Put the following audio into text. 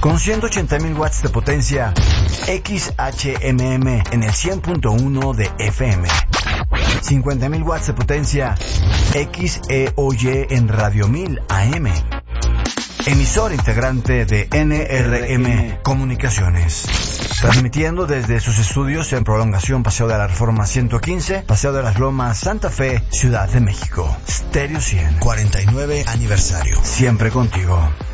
con 180.000 watts de potencia, XHMM en el 100.1 de FM, 50.000 watts de potencia, XEOY en Radio 1000 AM, emisor integrante de NRM Comunicaciones, transmitiendo desde sus estudios en Prolongación Paseo de la Reforma 115, Paseo de las Lomas, Santa Fe, Ciudad de México. Stereo 100, 49 aniversario. Siempre contigo.